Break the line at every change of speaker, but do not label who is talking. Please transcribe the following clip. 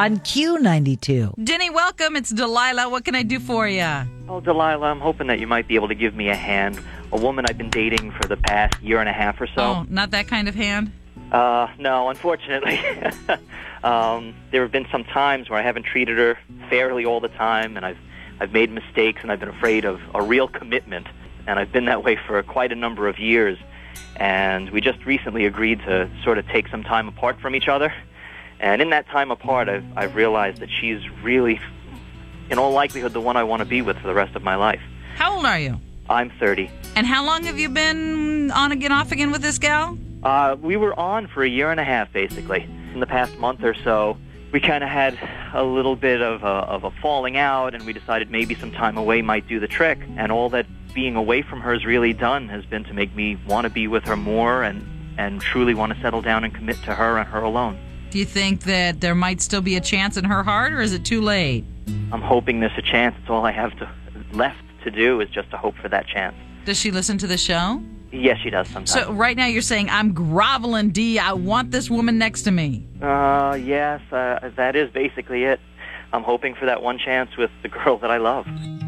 on Q92.
Denny, welcome. It's Delilah. What can I do for you?
Oh, Delilah, I'm hoping that you might be able to give me a hand. A woman I've been dating for the past year and a half or so.
Oh, not that kind of hand?
No, unfortunately. There have been some times where I haven't treated her fairly all the time, and I've made mistakes, and I've been afraid of a real commitment. And I've been that way for quite a number of years. And we just recently agreed to sort of take some time apart from each other. And in that time apart, I've realized that she's really, in all likelihood, the one I want to be with for the rest of my life.
How old are you?
I'm 30.
And how long have you been on again, off again with this gal?
We were on for a year and a half, basically. In the past month or so, we kind of had a little bit of a falling out, and we decided maybe some time away might do the trick. And all that being away from her has really done has been to make me want to be with her more and truly want to settle down and commit to her and her alone.
Do you think that there might still be a chance in her heart, or is it too late?
I'm hoping there's a chance. It's all I have left to do is just to hope for that chance.
Does she listen to the show?
Yes, she does sometimes.
So right now you're saying, I'm groveling, D. I want this woman next to me.
Yes, that is basically it. I'm hoping for that one chance with the girl that I love.